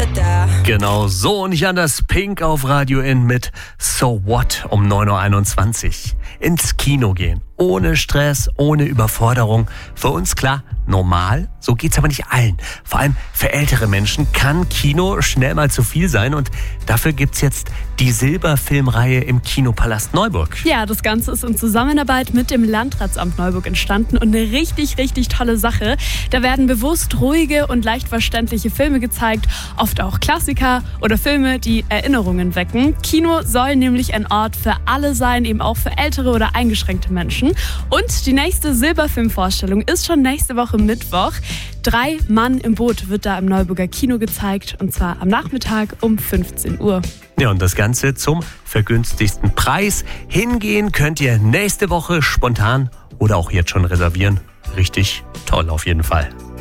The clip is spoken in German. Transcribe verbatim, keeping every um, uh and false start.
Genau so, nicht anders. Pink auf Radio N mit So What um neun Uhr einundzwanzig. Ins Kino gehen. Ohne Stress, ohne Überforderung. Für uns klar, normal. So geht's aber nicht allen. Vor allem für ältere Menschen kann Kino schnell mal zu viel sein. Und dafür gibt's jetzt die Silberfilmreihe im Kinopalast Neuburg. Ja, das Ganze ist in Zusammenarbeit mit dem Landratsamt Neuburg entstanden und eine richtig, richtig tolle Sache. Da werden bewusst ruhige und leicht verständliche Filme gezeigt, oft auch Klassiker oder Filme, die Erinnerungen wecken. Kino soll nämlich ein Ort für alle sein, eben auch für ältere oder eingeschränkte Menschen. Und die nächste Silberfilmvorstellung ist schon nächste Woche Mittwoch. Drei Mann im Boot wird da im Neuburger Kino gezeigt, und zwar am Nachmittag um fünfzehn Uhr. Ja, und das Ganze zum vergünstigsten Preis. Hingehen könnt ihr nächste Woche spontan oder auch jetzt schon reservieren. Richtig toll auf jeden Fall.